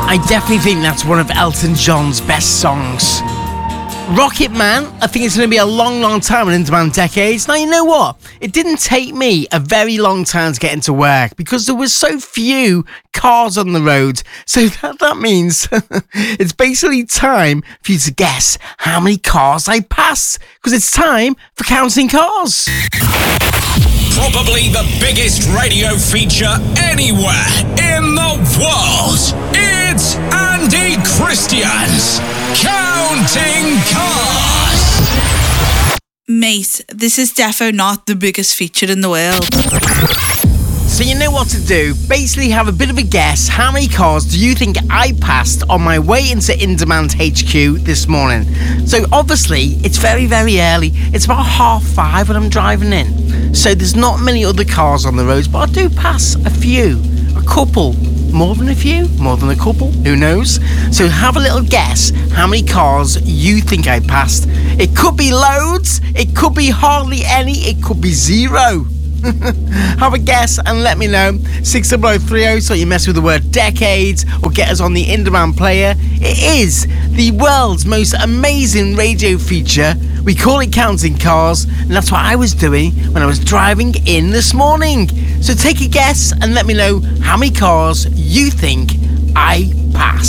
I definitely think that's one of Elton John's best songs. Rocket Man, I think it's going to be a long, long time in Demand Decades. Now, you know what? It didn't take me a very long time to get into work because there was so few cars on the road. So that means it's basically time for you to guess how many cars I pass, because it's time for Counting Cars. Probably the biggest radio feature anywhere in the world. It's Andy Christian's Counting Cars. Mate, this is defo not the biggest feature in the world. So you know what to do. Basically have a bit of a guess. How many cars do you think I passed on my way into In Demand HQ this morning? So obviously it's very, very early. It's about 5:30 when I'm driving in. So there's not many other cars on the roads, but I do pass a few. A couple. More than a few? More than a couple? Who knows? So have a little guess how many cars you think I passed. It could be loads. It could be hardly any. It could be zero. Have a guess and let me know. 60030, so you mess with the word decades or get us on the In Demand player. It is the world's most amazing radio feature. We call it Counting Cars, and that's what I was doing when I was driving in this morning. So take a guess and let me know how many cars you think I passed.